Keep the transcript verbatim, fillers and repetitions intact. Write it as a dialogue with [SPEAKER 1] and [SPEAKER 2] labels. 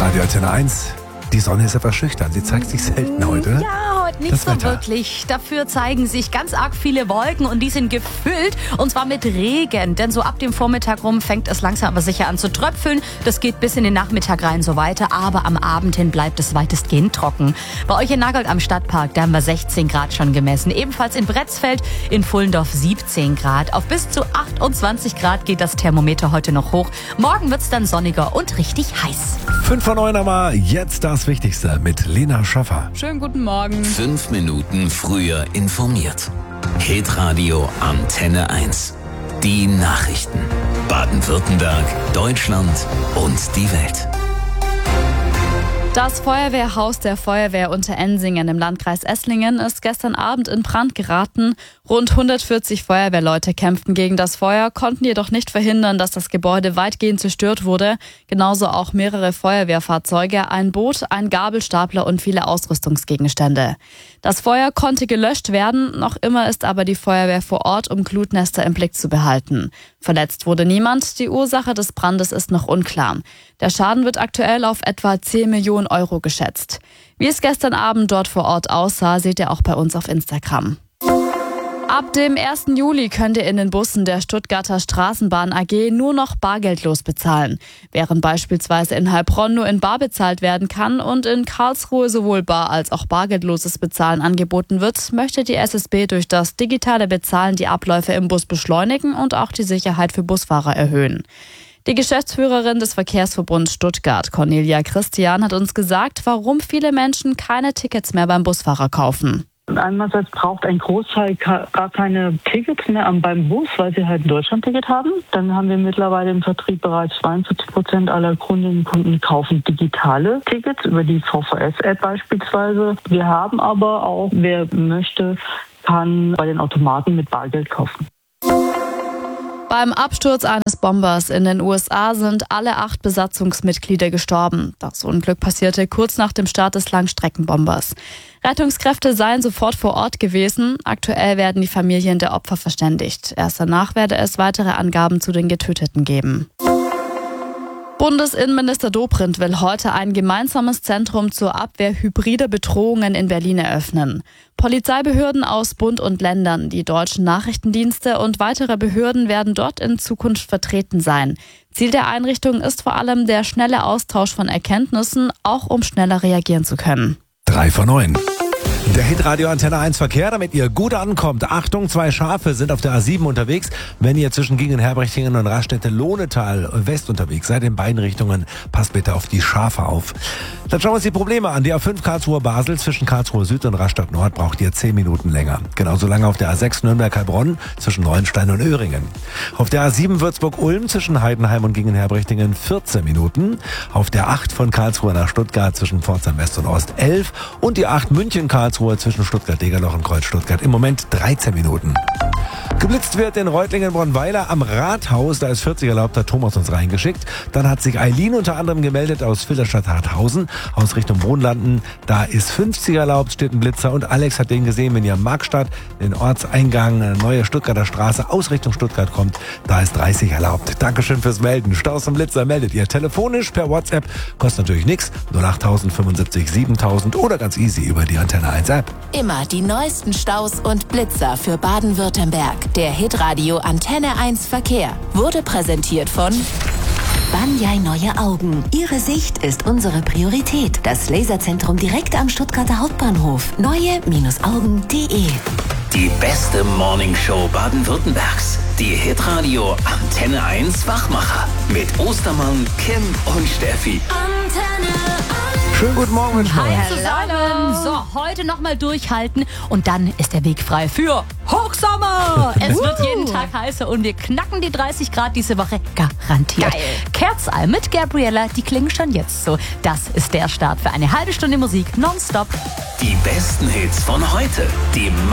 [SPEAKER 1] Radio Antenne eins. Die Sonne ist etwas schüchtern. Sie zeigt sich selten heute.
[SPEAKER 2] Ja, heute nicht
[SPEAKER 1] Das
[SPEAKER 2] so
[SPEAKER 1] Wetter.
[SPEAKER 2] wirklich. Dafür zeigen sich ganz arg viele Wolken und die sind gefüllt. Und zwar mit Regen. Denn so ab dem Vormittag rum fängt es langsam aber sicher an zu tröpfeln. Das geht bis in den Nachmittag rein so weiter. Aber am Abend hin bleibt es weitestgehend trocken. Bei euch in Nagold am Stadtpark, da haben wir sechzehn Grad schon gemessen. Ebenfalls in Bretzfeld, in Fullendorf siebzehn Grad. Auf bis zu achtundzwanzig Grad geht das Thermometer heute noch hoch. Morgen wird's dann sonniger und richtig heiß.
[SPEAKER 1] Fünf vor neun aber jetzt das Wichtigste mit Lena Schaffer.
[SPEAKER 3] Schönen guten Morgen.
[SPEAKER 4] Fünf Minuten früher informiert. Hitradio Antenne eins. Die Nachrichten. Baden-Württemberg, Deutschland und die Welt.
[SPEAKER 3] Das Feuerwehrhaus der Feuerwehr Unterensingen im Landkreis Esslingen ist gestern Abend in Brand geraten. Rund hundertvierzig Feuerwehrleute kämpften gegen das Feuer, konnten jedoch nicht verhindern, dass das Gebäude weitgehend zerstört wurde. Genauso auch mehrere Feuerwehrfahrzeuge, ein Boot, ein Gabelstapler und viele Ausrüstungsgegenstände. Das Feuer konnte gelöscht werden, noch immer ist aber die Feuerwehr vor Ort, um Glutnester im Blick zu behalten. Verletzt wurde niemand, die Ursache des Brandes ist noch unklar. Der Schaden wird aktuell auf etwa zehn Millionen Euro geschätzt. Wie es gestern Abend dort vor Ort aussah, seht ihr auch bei uns auf Instagram. Ab dem ersten Juli könnt ihr in den Bussen der Stuttgarter Straßenbahn A G nur noch bargeldlos bezahlen. Während beispielsweise in Heilbronn nur in bar bezahlt werden kann und in Karlsruhe sowohl bar als auch bargeldloses Bezahlen angeboten wird, möchte die S S B durch das digitale Bezahlen die Abläufe im Bus beschleunigen und auch die Sicherheit für Busfahrer erhöhen. Die Geschäftsführerin des Verkehrsverbunds Stuttgart, Cornelia Christian, hat uns gesagt, warum viele Menschen keine Tickets mehr beim Busfahrer kaufen.
[SPEAKER 5] Einerseits braucht ein Großteil gar keine Tickets mehr beim Bus, weil sie halt ein Deutschlandticket haben. Dann haben wir mittlerweile im Vertrieb bereits zweiundvierzig Prozent aller Kundinnen und Kunden kaufen digitale Tickets über die V V S-App beispielsweise. Wir haben aber auch, wer möchte, kann bei den Automaten mit Bargeld kaufen.
[SPEAKER 3] Beim Absturz eines Bombers in den U S A sind alle acht Besatzungsmitglieder gestorben. Das Unglück passierte kurz nach dem Start des Langstreckenbombers. Rettungskräfte seien sofort vor Ort gewesen. Aktuell werden die Familien der Opfer verständigt. Erst danach werde es weitere Angaben zu den Getöteten geben. Bundesinnenminister Dobrindt will heute ein gemeinsames Zentrum zur Abwehr hybrider Bedrohungen in Berlin eröffnen. Polizeibehörden aus Bund und Ländern, die deutschen Nachrichtendienste und weitere Behörden werden dort in Zukunft vertreten sein. Ziel der Einrichtung ist vor allem der schnelle Austausch von Erkenntnissen, auch um schneller reagieren zu können.
[SPEAKER 1] Drei vor neun. Der Hitradio Antenne eins Verkehr, damit ihr gut ankommt. Achtung, zwei Schafe sind auf der A sieben unterwegs. Wenn ihr zwischen Gingen-Herbrechtingen und Raststätte-Lohnetal West unterwegs seid, in beiden Richtungen, passt bitte auf die Schafe auf. Dann schauen wir uns die Probleme an. Die A fünf Karlsruhe-Basel zwischen Karlsruhe Süd und Rastatt Nord braucht ihr zehn Minuten länger. Genauso lange auf der A sechs Nürnberg-Heilbronn zwischen Neuenstein und Öhringen. Auf der A sieben Würzburg-Ulm zwischen Heidenheim und Gingen-Herbrechtingen vierzehn Minuten. Auf der acht von Karlsruhe nach Stuttgart zwischen Pforzheim West und Ost elf. Und die acht München-Karlsruhe zwischen Stuttgart-Degerloch und Kreuz-Stuttgart im Moment dreizehn Minuten. Geblitzt wird in Reutlingen-Bronweiler am Rathaus. Da ist vierzig erlaubt, hat Thomas uns reingeschickt. Dann hat sich Eileen unter anderem gemeldet aus Filderstadt-Harthausen, aus Richtung Brunlanden. Da ist fünfzig erlaubt, steht ein Blitzer. Und Alex hat den gesehen, wenn ihr Markstadt, den Ortseingang, neue Stuttgarter Straße aus Richtung Stuttgart kommt. Da ist dreißig erlaubt. Dankeschön fürs Melden. Staus und Blitzer meldet ihr telefonisch per WhatsApp. Kostet natürlich nichts. null acht fünfundsiebzig siebentausend oder ganz easy über die Antenne eins App.
[SPEAKER 6] Immer die neuesten Staus und Blitzer für Baden-Württemberg. Der Hitradio Antenne eins Verkehr wurde präsentiert von
[SPEAKER 7] Banyai Neue Augen. Ihre Sicht ist unsere Priorität. Das Laserzentrum direkt am Stuttgarter Hauptbahnhof. neue Augen punkt de.
[SPEAKER 4] Die beste Morningshow Baden-Württembergs. Die Hitradio Antenne eins Wachmacher. Mit Ostermann, Kim und Steffi.
[SPEAKER 2] Antenne
[SPEAKER 1] Schönen guten Morgen, Mensch.
[SPEAKER 2] Hi zusammen. So, heute nochmal durchhalten und dann ist der Weg frei für Hochsommer. Es wird jeden Tag heißer und wir knacken die dreißig Grad diese Woche garantiert.
[SPEAKER 3] Geil.
[SPEAKER 2] Kerzal mit Gabriella, die klingen schon jetzt so. Das ist der Start für eine halbe Stunde Musik nonstop.
[SPEAKER 4] Die besten Hits von heute. Die